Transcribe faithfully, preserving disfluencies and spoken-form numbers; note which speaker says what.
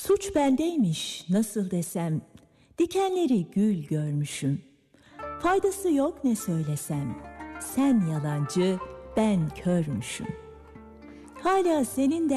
Speaker 1: Suç bendeymiş nasıl desem, dikenleri gül görmüşüm. Faydası yok ne söylesem, sen yalancı ben körmüşüm. Hala senin de